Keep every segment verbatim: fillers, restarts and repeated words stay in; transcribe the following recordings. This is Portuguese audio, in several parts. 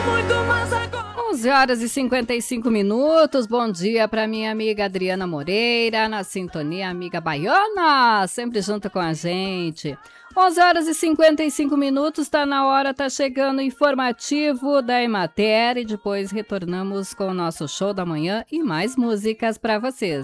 onze horas e cinquenta e cinco minutos, bom dia para minha amiga Adriana Moreira, na sintonia amiga baiana, sempre junto com a gente. onze horas e cinquenta e cinco minutos, tá na hora, tá chegando o informativo da Emater e depois retornamos com o nosso show da manhã e mais músicas para vocês.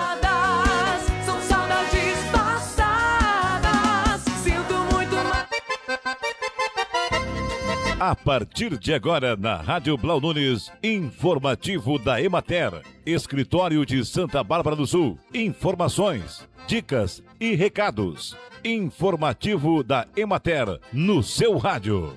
A partir de agora, na Rádio Blau Nunes, informativo da Emater, Escritório de Santa Bárbara do Sul. Informações, dicas e recados. Informativo da Emater, no seu rádio.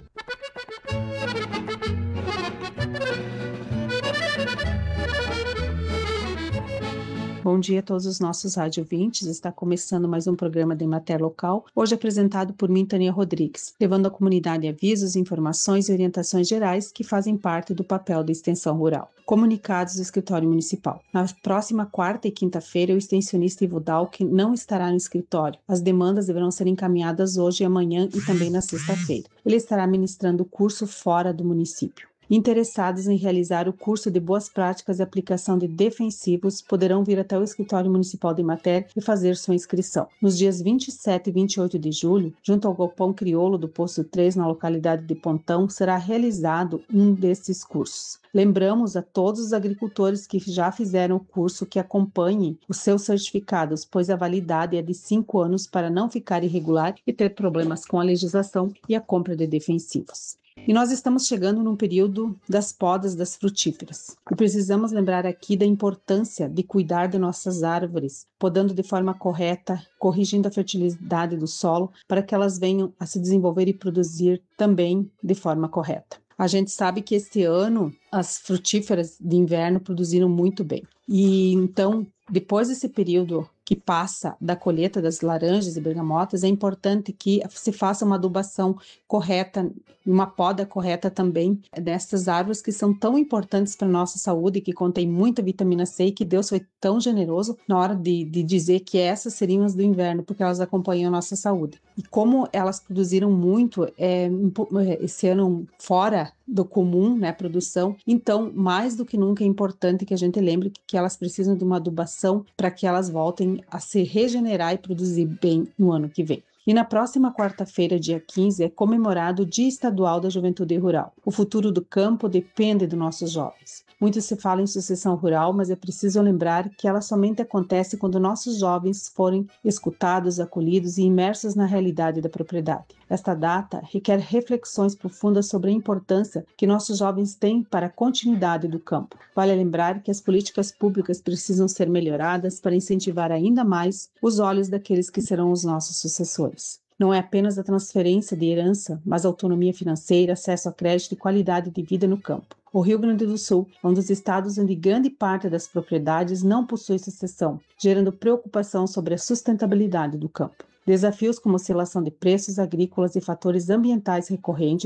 Bom dia a todos os nossos rádio ouvintes. Está começando mais um programa da Emater Local, hoje apresentado por mim, Tânia Rodrigues, levando à comunidade avisos, informações e orientações gerais que fazem parte do papel da extensão rural. Comunicados do Escritório Municipal. Na próxima quarta e quinta-feira, o extensionista Ivo Dalck não estará no escritório. As demandas deverão ser encaminhadas hoje e amanhã e também na sexta-feira. Ele estará ministrando o curso fora do município. Interessados em realizar o curso de Boas Práticas e Aplicação de Defensivos poderão vir até o Escritório Municipal de Emater e fazer sua inscrição. Nos dias vinte e sete e vinte e oito de julho, junto ao Galpão Crioulo do Posto três, na localidade de Pontão, será realizado um desses cursos. Lembramos a todos os agricultores que já fizeram o curso que acompanhem os seus certificados, pois a validade é de cinco anos para não ficar irregular e ter problemas com a legislação e a compra de defensivos. E nós estamos chegando num período das podas das frutíferas. E precisamos lembrar aqui da importância de cuidar de nossas árvores, podando de forma correta, corrigindo a fertilidade do solo, para que elas venham a se desenvolver e produzir também de forma correta. A gente sabe que este ano as frutíferas de inverno produziram muito bem. E então, depois desse período que passa da colheita das laranjas e bergamotas, é importante que se faça uma adubação correta, uma poda correta também dessas árvores que são tão importantes para a nossa saúde, que contém muita vitamina C e que Deus foi tão generoso na hora de, de dizer que essas seriam as do inverno, porque elas acompanham a nossa saúde. E como elas produziram muito é, esse ano fora do comum, né, produção, então mais do que nunca é importante que a gente lembre que, que elas precisam de uma adubação para que elas voltem a se regenerar e produzir bem no ano que vem. E na próxima quarta-feira, dia quinze, é comemorado o Dia Estadual da Juventude Rural. O futuro do campo depende dos nossos jovens. Muito se fala em sucessão rural, mas é preciso lembrar que ela somente acontece quando nossos jovens forem escutados, acolhidos e imersos na realidade da propriedade. Esta data requer reflexões profundas sobre a importância que nossos jovens têm para a continuidade do campo. Vale lembrar que as políticas públicas precisam ser melhoradas para incentivar ainda mais os olhos daqueles que serão os nossos sucessores. Não é apenas a transferência de herança, mas autonomia financeira, acesso a crédito e qualidade de vida no campo. O Rio Grande do Sul é um dos estados onde grande parte das propriedades não possui sucessão, gerando preocupação sobre a sustentabilidade do campo. Desafios como oscilação de preços agrícolas e fatores ambientais recorrentes